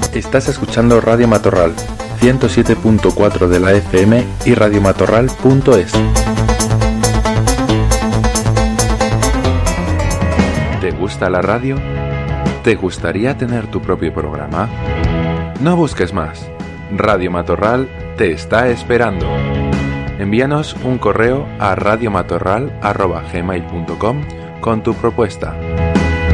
Estás escuchando Radio Matorral, 107.4 de la FM y radiomatorral.es. ¿Te gusta la radio? ¿Te gustaría tener tu propio programa? No busques más. Radio Matorral te está esperando. Envíanos un correo a radiomatorral@gmail.com con tu propuesta.